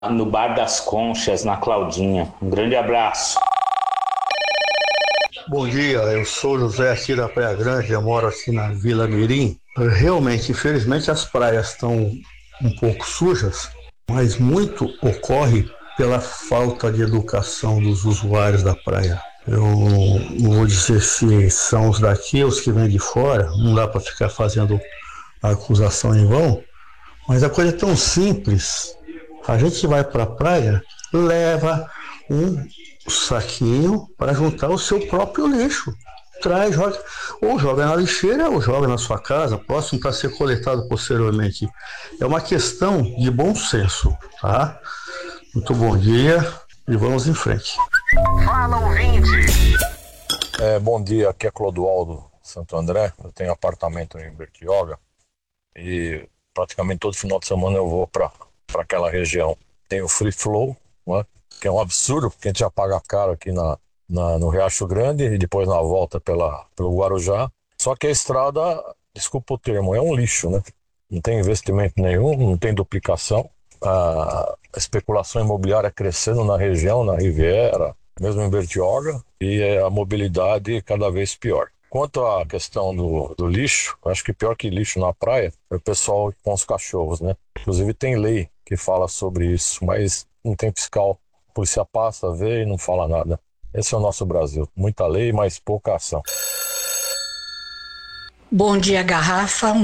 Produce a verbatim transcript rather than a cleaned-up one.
no Bar das Conchas, na Claudinha. Um grande abraço. Bom dia, eu sou José aqui da Praia Grande, eu moro aqui na Vila Mirim. Realmente, infelizmente, as praias estão um pouco sujas, mas muito ocorre pela falta de educação dos usuários da praia. Eu não vou dizer se são os daqui ou os que vêm de fora, não dá para ficar fazendo acusação em vão, mas a coisa é tão simples. A gente vai para a praia, leva um saquinho para juntar o seu próprio lixo. Traz, joga, ou joga na lixeira ou joga na sua casa, próximo para ser coletado posteriormente. É uma questão de bom senso, tá? Muito bom dia e vamos em frente. Fala, ouvinte! É, bom dia, aqui é Clodoaldo Santo André. Eu tenho apartamento em Bertioga e praticamente todo final de semana eu vou para aquela região. Tem o Free Flow, né, que é um absurdo, porque a gente já paga caro aqui na, na, no Riacho Grande e depois na volta pela, pelo Guarujá. Só que a estrada, desculpa o termo, é um lixo, né? Não tem investimento nenhum, não tem duplicação. A especulação imobiliária crescendo na região, na Riviera, mesmo em Bertioga, e a mobilidade cada vez pior. Quanto à questão do, do lixo, acho que pior que lixo na praia é o pessoal com os cachorros, né? Inclusive tem lei que fala sobre isso, mas não tem fiscal. A polícia passa, vê e não fala nada. Esse é o nosso Brasil. Muita lei, mas pouca ação. Bom dia, Garrafa.